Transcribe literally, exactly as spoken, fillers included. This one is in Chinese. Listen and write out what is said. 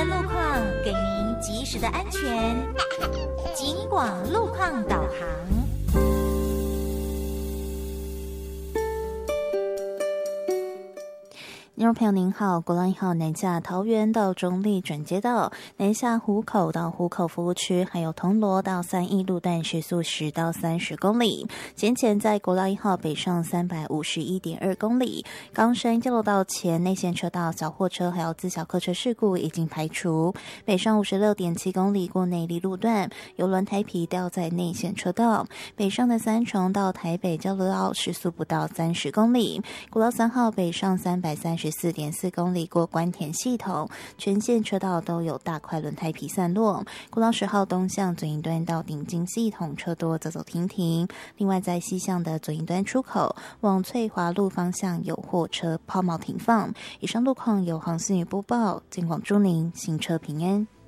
路况，给您及时的安全。警广路况导航。听众朋友您好，国道一号南下桃园到中立转接道，南下湖口到湖口服务区，还有铜锣到三义路段时速十到三十公里。先前在国道一号北上三百五十一点二公里，冈山交流道前内线车道小货车还有自小客车事故已经排除。北上五十六点七公里过内坜路段，有轮胎皮掉在内线车道。北上的三重到台北交流道时速不到三十公里。国道三号北上三百三十四点四公里过关田系统，全线车道都有大块轮胎皮散落。国道十号东向左营端到顶金系统车多走走停停。另外在西向的左营端出口往翠华路方向有货车抛锚停放。以上路况由航思与播报，警广祝您行车平安。